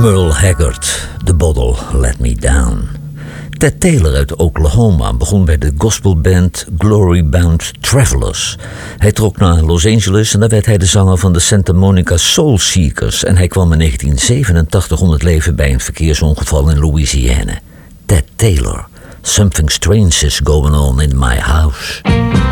Merle Haggard, The Bottle Let Me Down. Ted Taylor uit Oklahoma begon bij de gospelband Glory Bound Travelers. Hij trok naar Los Angeles en daar werd hij de zanger van de Santa Monica Soul Seekers. En hij kwam in 1987 om het leven bij een verkeersongeval in Louisiana. Ted Taylor, Something Strange is Going On in My House.